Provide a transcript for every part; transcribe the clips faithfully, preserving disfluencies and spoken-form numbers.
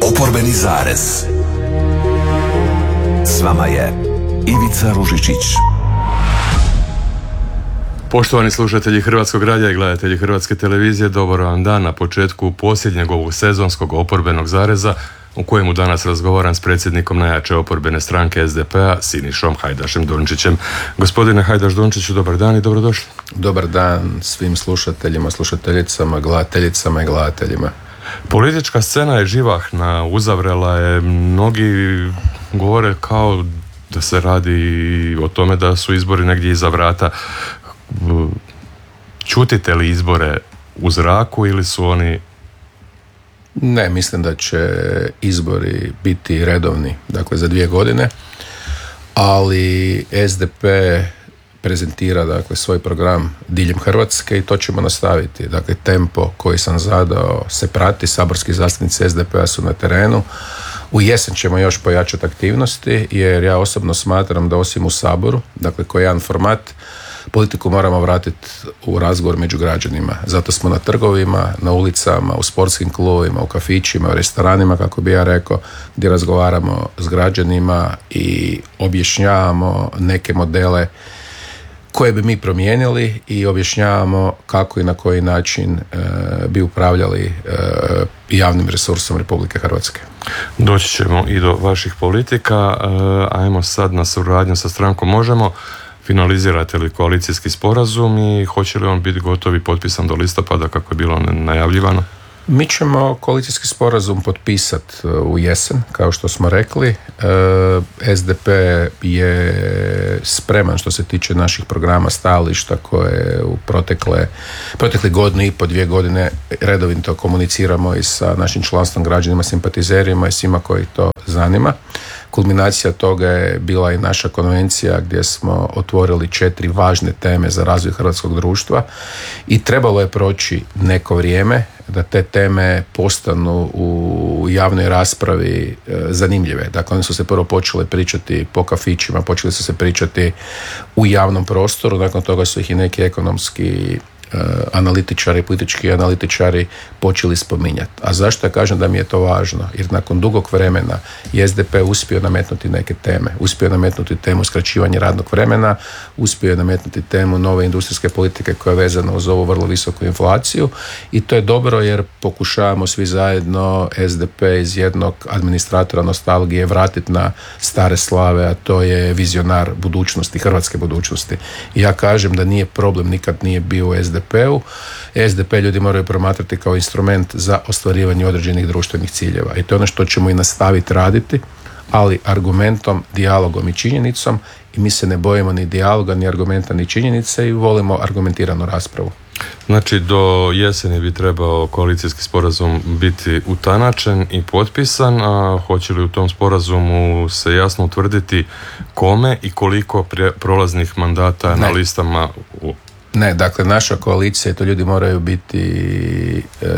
Oporbeni zarez. S vama je Ivica Ružičić. Poštovani slušatelji Hrvatskog radija i gledatelji Hrvatske televizije, dobar vam dan na početku posljednjeg ovog sezonskog oporbenog zareza u kojemu danas razgovaram s predsjednikom najjače oporbene stranke es de pe a, Sinišom Hajdašem Dončićem. Gospodine Hajdaš Dončiću, dobar dan i dobrodošli. Dobar dan svim slušateljima, slušateljicama, gledateljicama i gledateljima. Politička scena je živahna, uzavrela je, mnogi govore kao da se radi o tome da su izbori negdje iza vrata. Čutite li izbore u zraku ili su oni... Ne, mislim da će izbori biti redovni, dakle za dvije godine, ali es de pe prezentira dakle svoj program diljem Hrvatske i to ćemo nastaviti. Dakle, tempo koji sam zadao se prati, saborski zastupnici es de pe a su na terenu. U jesen ćemo još pojačati aktivnosti, jer ja osobno smatram da osim u Saboru, dakle koji je jedan format, politiku moramo vratiti u razgovor među građanima. Zato smo na trgovima, na ulicama, u sportskim klubovima, u kafićima, u restoranima, kako bi ja rekao, gdje razgovaramo s građanima i objašnjavamo neke modele koje bi mi promijenili i objašnjavamo kako i na koji način e, bi upravljali e, javnim resursom Republike Hrvatske. Doći ćemo i do vaših politika. E, ajmo sad na suradnju sa strankom Možemo. Finalizirate li koalicijski sporazum i hoće li on biti gotov i potpisan do listopada kako je bilo najavljivano? Mi ćemo koalicijski sporazum potpisati u jesen, kao što smo rekli. es de pe je spreman što se tiče naših programa, stajališta koje u protekle, protekle godine i po dvije godine redovito komuniciramo i sa našim članstvom, građanima, simpatizerima i svima koji to zanima. Kulminacija toga je bila i naša konvencija gdje smo otvorili četiri važne teme za razvoj hrvatskog društva i trebalo je proći neko vrijeme da te teme postanu u javnoj raspravi e, zanimljive. Dakle, one su se prvo počele pričati po kafićima, počeli su se pričati u javnom prostoru, nakon toga su ih i neki ekonomski analitičari, politički analitičari počeli spominjati. A zašto ja kažem da mi je to važno? Jer nakon dugog vremena je es de pe uspio nametnuti neke teme. Uspio nametnuti temu skraćivanja radnog vremena, uspio je nametnuti temu nove industrijske politike koja je vezana uz ovu vrlo visoku inflaciju i to je dobro jer pokušavamo svi zajedno es de pe iz jednog administratora nostalgije vratiti na stare slave, a to je vizionar budućnosti, hrvatske budućnosti. I ja kažem da nije problem, nikad nije bio u es de pe-u. es de pe ljudi moraju promatrati kao instrument za ostvarivanje određenih društvenih ciljeva. I to je ono što ćemo i nastaviti raditi, ali argumentom, dijalogom i činjenicom i mi se ne bojimo ni dijaloga, ni argumenta, ni činjenice i volimo argumentiranu raspravu. Znači, do jeseni bi trebao koalicijski sporazum biti utanačen i potpisan, a hoće li u tom sporazumu se jasno utvrditi kome i koliko prolaznih mandata ne. na listama u... Ne, dakle, naša koalicija, to ljudi moraju biti e,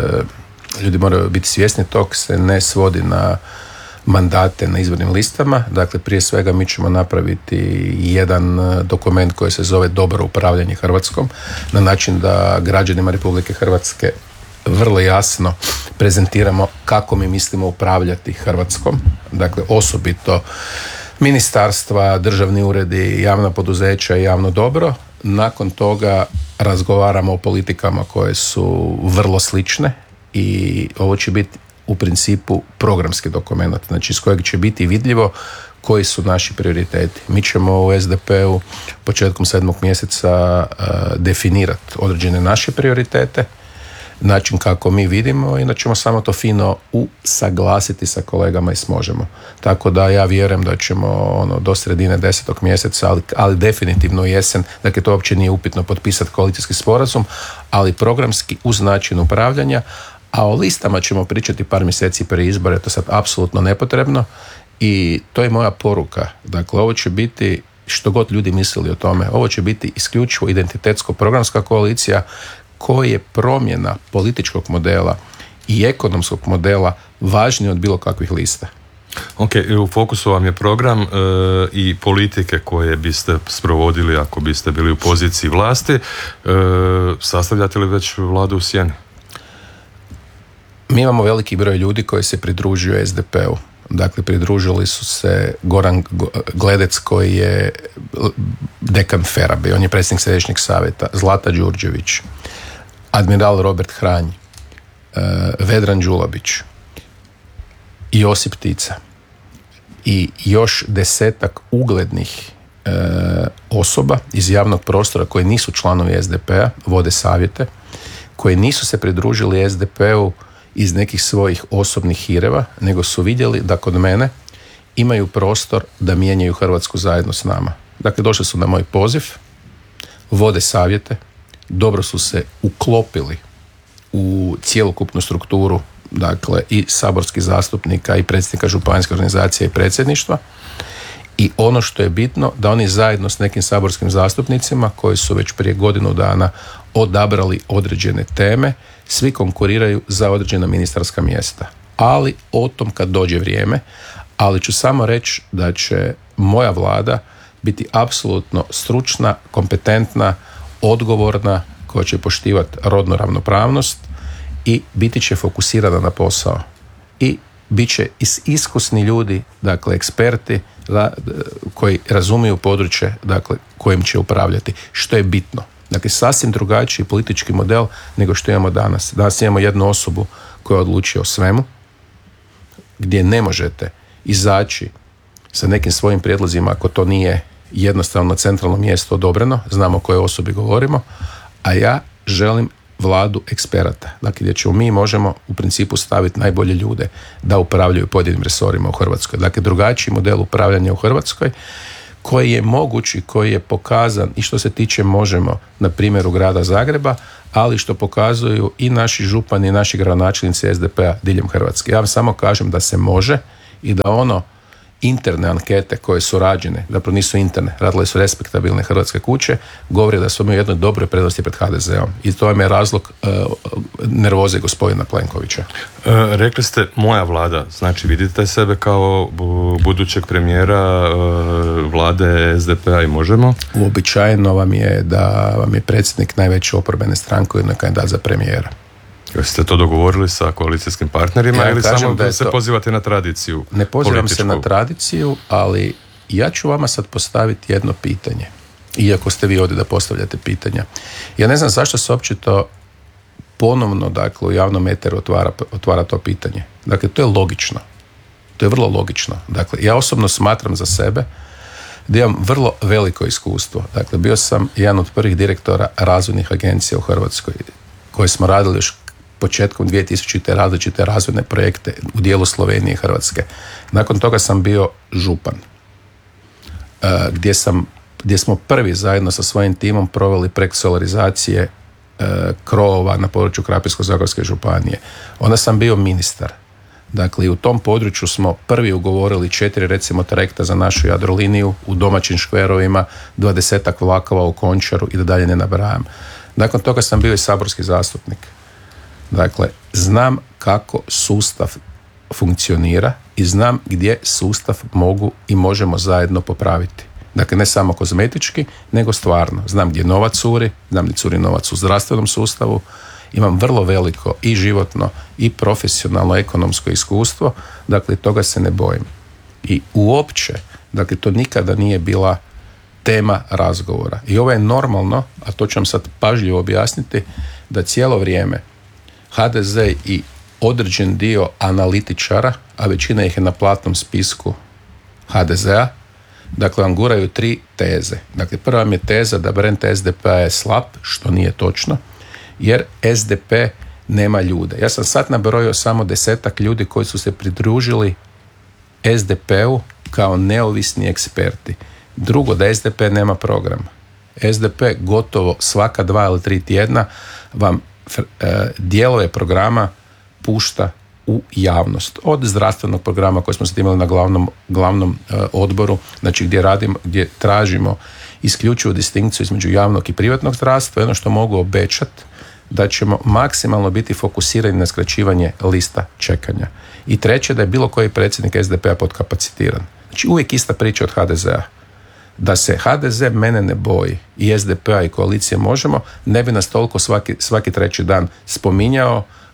ljudi moraju biti svjesni tog, se ne svodi na mandate na izbornim listama. Dakle, prije svega mi ćemo napraviti jedan dokument koji se zove Dobro upravljanje Hrvatskom, na način da građanima Republike Hrvatske vrlo jasno prezentiramo kako mi mislimo upravljati Hrvatskom. Dakle, osobito ministarstva, državni uredi, javna poduzeća i javno dobro. Nakon toga razgovaramo o politikama koje su vrlo slične i ovo će biti u principu programski dokument, znači iz kojeg će biti vidljivo koji su naši prioriteti. Mi ćemo u es de pe-u početkom sedmog mjeseca uh, definirati određene naše prioritete, način kako mi vidimo i da ćemo samo to fino usaglasiti sa kolegama i s Možemo. Tako da ja vjerujem da ćemo ono, do sredine desetog mjeseca, ali, ali definitivno u jesen, dakle to uopće nije upitno potpisati koalicijski sporazum, ali programski uz način upravljanja, a o listama ćemo pričati par mjeseci prije izbora, to sad apsolutno nepotrebno i to je moja poruka. Dakle, ovo će biti, što god ljudi mislili o tome, ovo će biti isključivo identitetsko-programska koalicija koji je promjena političkog modela i ekonomskog modela važniji od bilo kakvih lista. Ok, u fokusu vam je program e, i politike koje biste sprovodili ako biste bili u poziciji vlasti. E, sastavljate li već vladu u sjeni? Mi imamo veliki broj ljudi koji se pridružuju es de pe-u. Dakle, pridružili su se Goran Gledec koji je dekan Ferabe, on je predsjednik središnjeg savjeta, Zlata Đurđević, admiral Robert Hranj, Vedran Đulabić, Josip Tica i još desetak uglednih e, osoba iz javnog prostora koji nisu članovi es de pe-a, vode savjete, koji nisu se pridružili es de pe-u iz nekih svojih osobnih hireva, nego su vidjeli da kod mene imaju prostor da mijenjaju Hrvatsku zajedno s nama. Dakle, došli su na moj poziv, vode savjete, dobro su se uklopili u cjelokupnu strukturu, dakle i saborskih zastupnika i predsjednika županijske organizacije i predsjedništva, i ono što je bitno, da oni zajedno s nekim saborskim zastupnicima koji su već prije godinu dana odabrali određene teme, svi konkuriraju za određena ministarska mjesta. Ali o tom kad dođe vrijeme, ali ću samo reći da će moja vlada biti apsolutno stručna, kompetentna, odgovorna, koja će poštivati rodnu ravnopravnost i biti će fokusirana na posao. I bit će iskusni ljudi, dakle eksperti koji razumiju područje, dakle kojim će upravljati, što je bitno. Dakle, sasvim drugačiji politički model nego što imamo danas. Danas imamo jednu osobu koja odlučuje o svemu, gdje ne možete izaći sa nekim svojim prijedlozima ako to nije jednostavno centralno mjesto odobreno, znamo o kojoj osobi govorimo, a ja želim vladu eksperata. Dakle, gdje ćemo mi možemo u principu staviti najbolje ljude da upravljaju pojedinim resorima u Hrvatskoj. Dakle, drugačiji model upravljanja u Hrvatskoj koji je moguć i koji je pokazan i što se tiče možemo na primjeru grada Zagreba, ali što pokazuju i naši župani i naši gradonačelnici es de pe-a diljem Hrvatske. Ja vam samo kažem da se može i da ono interne ankete koje su rađene, zapravo nisu interne, radile su respektabilne hrvatske kuće, govori da smo u jednoj dobroj prednosti pred ha de ze-om. I to je razlog uh, nervoze gospodina Plenkovića. E, rekli ste moja vlada, znači vidite sebe kao budućeg premijera uh, vlade es de pe-a i Možemo? Uobičajeno vam je da vam je predsjednik najveće oporbene stranke ujedno kandidat za premijera. Jeste to dogovorili sa koalicijskim partnerima ja ili samo da se to pozivate na tradiciju? Ne pozivam političku? se na tradiciju, ali ja ću vama sad postaviti jedno pitanje. Iako ste vi ovdje da postavljate pitanja. Ja ne znam zašto se uopće to ponovno, dakle, u javnom eteru otvara, otvara to pitanje. Dakle, to je logično. To je vrlo logično. Dakle, ja osobno smatram za sebe da imam vrlo veliko iskustvo. Dakle, bio sam jedan od prvih direktora razvojnih agencija u Hrvatskoj, koje smo radili još početkom dvije tisućite različite razvojne projekte u dijelu Slovenije i Hrvatske. Nakon toga sam bio župan, gdje, sam, gdje smo prvi zajedno sa svojim timom proveli projekt solarizacije krovova na području Krapinsko-zagorske županije. Onda sam bio ministar. Dakle, i u tom području smo prvi ugovorili četiri, recimo, trajekta za našu Jadroliniju u domaćim škverovima, dvadesetak vlakova u Končaru i da dalje ne nabrajam. Nakon toga sam bio i saborski zastupnik. Dakle, znam kako sustav funkcionira i znam gdje sustav mogu i možemo zajedno popraviti. Dakle, ne samo kozmetički, nego stvarno. Znam gdje novac curi, znam gdje curi novac u zdravstvenom sustavu, imam vrlo veliko i životno i profesionalno ekonomsko iskustvo, dakle, toga se ne bojim. I uopće, dakle, to nikada nije bila tema razgovora. I ovo je normalno, a to ću vam sad pažljivo objasniti, da cijelo vrijeme ha de ze i određen dio analitičara, a većina ih je na platnom spisku ha de ze-a, dakle, vam guraju tri teze. Dakle, prva mi je teza da brend es de pe-a je slab, što nije točno, jer es de pe nema ljude. Ja sam sad nabrojio samo desetak ljudi koji su se pridružili es de pe-u kao neovisni eksperti. Drugo, da es de pe nema program. es de pe gotovo svaka dva ili tri tjedna vam e, dijelove programa pušta u javnost. Od zdravstvenog programa koji smo sad imali na glavnom, glavnom e, odboru, znači gdje radimo, gdje tražimo isključivu distinkciju između javnog i privatnog zdravstva, ono što mogu obećati da ćemo maksimalno biti fokusirani na skraćivanje lista čekanja. I treće, da je bilo koji predsjednik es de pe-a potkapacitiran. Znači uvijek ista priča od ha de ze-a. Da se ha de ze mene ne boji i es de pe-a i koalicije Možemo, ne bi nas toliko svaki, svaki treći dan spominjao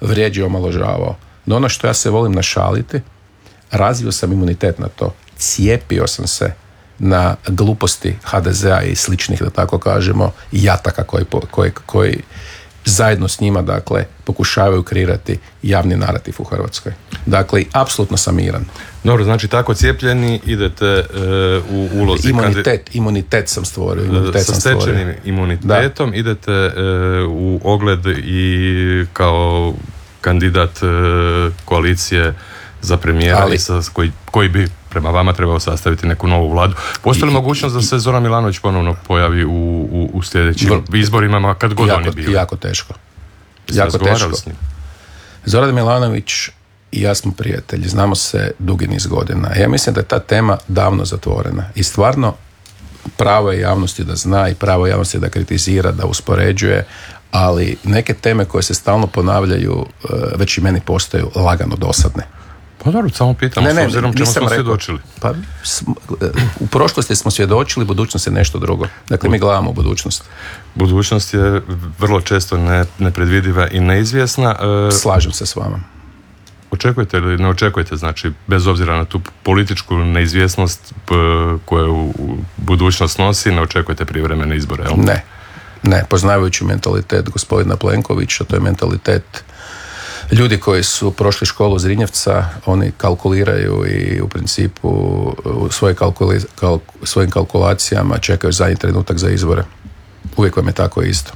vrijeđao, omaložavao. No ono što ja se volim našaliti, razvio sam imunitet na to. Cijepio sam se na gluposti ha de zea i sličnih, da tako kažemo, jataka koji, koji, koji zajedno s njima, dakle, pokušavaju kreirati javni narativ u Hrvatskoj. Dakle, apsolutno sam miran. Dobro, znači tako cijepljeni idete e, u ulozi... Imunitet, kandi... imunitet sam stvorio. Imunitet sa sam stečenim stvorio. imunitetom da. Idete e, u ogled i kao kandidat e, koalicije za premijera ali, sa, koji, koji bi prema vama trebao sastaviti neku novu vladu. Postoji li mogućnost da se Zoran Milanović ponovno pojavi u, u, u sljedećim vr, izborima, kad god jako, oni bili? Jako teško. Jako teško. Zoran Milanović i ja smo prijatelji, znamo se dugi niz godina. Ja mislim da je ta tema davno zatvorena i stvarno pravo je javnosti da zna i pravo je javnosti da kritizira, da uspoređuje, ali neke teme koje se stalno ponavljaju već i meni postaju lagano dosadne. Pa dobro, samo pitamo, ne, ne, s obzirom čemu smo svjedočili. Pa, u prošlosti smo svjedočili, budućnost je nešto drugo. Dakle, mi gledamo u budućnost. Budućnost je vrlo često ne, nepredvidiva i neizvjesna. Slažem se s vama. Očekujete ili ne očekujete, znači, bez obzira na tu političku neizvjesnost koju u budućnost nosi, ne očekujete prijevremene izbore, jel? Ne, ne, poznavajući mentalitet gospodina Plenkovića, to je mentalitet ljudi koji su prošli školu Zrinjevca, oni kalkuliraju i u principu u svoje kalkuli, kal, svojim kalkulacijama čekaju zadnji trenutak za izbore. Uvijek vam je tako isto.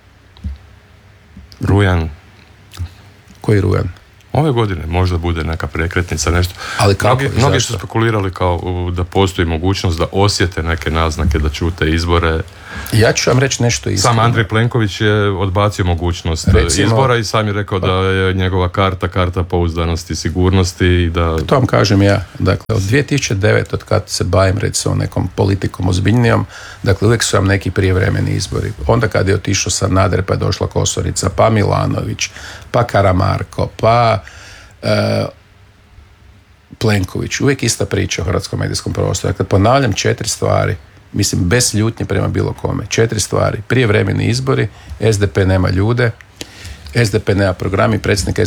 Rujan. Koji rujan? Ove godine možda bude neka prekretnica, nešto. Ali kako? Mnogi, mnogi su spekulirali kao da postoji mogućnost da osjete neke naznake da čute izbore. Ja ću vam reći nešto iskreno. Sam Andrej Plenković je odbacio mogućnost Recimo, izbora i sam je rekao da je njegova karta, karta pouzdanosti, sigurnosti i da... To vam kažem ja. Dakle, od dvije tisuće devete od kad se bavim recimo nekom politikom ozbiljnijom, dakle uvijek su vam neki prijevremeni izbori. Onda kad je otišao Sanader, pa je došla Kosorica, pa Milanović, pa Karamarko, pa e, Plenković. Uvijek ista priča o hrvatskom medijskom prostoru. Dakle, ponavljam četiri stvari. Mislim, bez ljutnje prema bilo kome. Četiri stvari. Prijevremeni izbori, es de pe nema ljude, es de pe nema program i predsjednik